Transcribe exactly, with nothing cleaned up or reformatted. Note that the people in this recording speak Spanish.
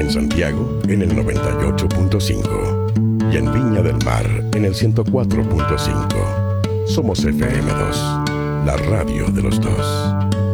En Santiago, en el noventa y ocho punto cinco. Y en Viña del Mar, en el ciento cuatro punto cinco. Somos F M dos, la radio de los dos.